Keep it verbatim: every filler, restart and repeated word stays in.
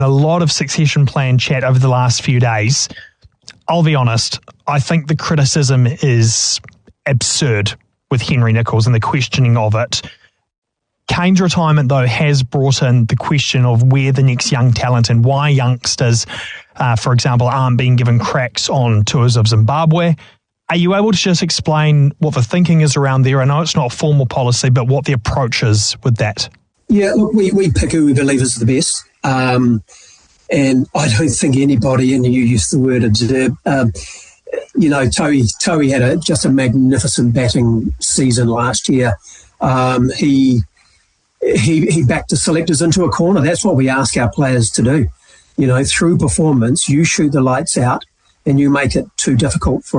A lot of succession plan chat over the last few days. I'll be honest, I think the criticism is absurd with Henry Nicholls and the questioning of it. Kane's retirement, though, has brought in the question of where the next young talent and why youngsters, uh, for example, aren't being given cracks on tours of Zimbabwe. Are you able to just explain what the thinking is around there? I know it's not a formal policy, but what the approach is with that. Yeah, look, we, we pick who we believe is the best. Um, and I don't think anybody, and you used the word observe, um, you know, Towie, Towie had a, just a magnificent batting season last year. Um, he, he he backed the selectors into a corner. That's what we ask our players to do. You know, through performance, you shoot the lights out and you make it too difficult for